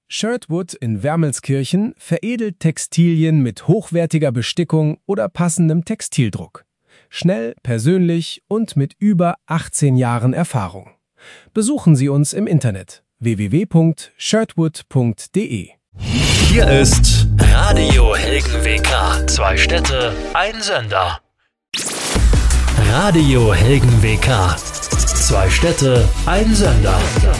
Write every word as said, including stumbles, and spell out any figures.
Shirtwood in Wermelskirchen veredelt Textilien mit hochwertiger Bestickung oder passendem Textildruck. Schnell, persönlich und mit über achtzehn Jahren Erfahrung. Besuchen Sie uns im Internet w w w punkt shirtwood punkt d e. Hier ist Radio Helgen W K. Zwei Städte, ein Sender. Radio Helgen W K. Zwei Städte, ein Sender.